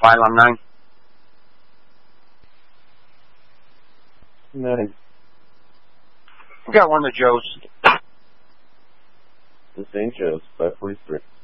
Phylon 9. 9. We got one of Joe's. The St. Joe's, 543.